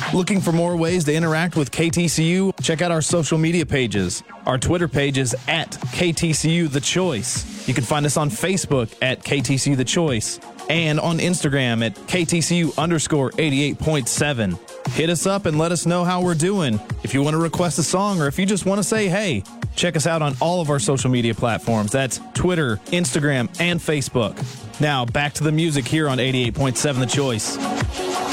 Looking for more ways to interact with KTCU? Check out our social media pages. Our Twitter page is at KTCU The Choice. You can find us on Facebook at KTCU The Choice and on Instagram at KTCU_88.7. Hit us up and let us know how we're doing. If you want to request a song or if you just want to say hey, check us out on all of our social media platforms. That's Twitter, Instagram, and Facebook. Now, back to the music here on 88.7 The Choice.